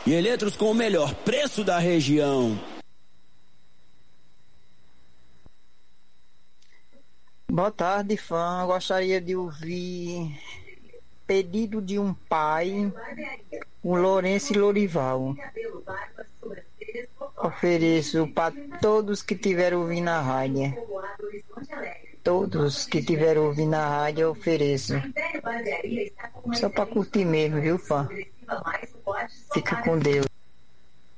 e eletros com o melhor preço da região. Boa tarde, fã. Eu gostaria de ouvir Pedido de um Pai, o Lourenço e Lorival. Ofereço para todos que tiveram ouvindo a rádio. Todos que tiveram ouvindo a rádio, eu ofereço. Só para curtir mesmo, viu, fã? Fica com Deus.